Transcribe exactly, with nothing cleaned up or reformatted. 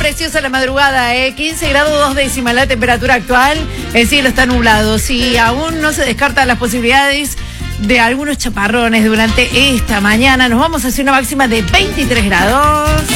preciosa la madrugada, ¿eh? quince grados dos décimas la temperatura actual. El cielo está nublado. Si aún no se descartan las posibilidades de algunos chaparrones durante esta mañana, nos vamos hacia una máxima de veintitrés grados.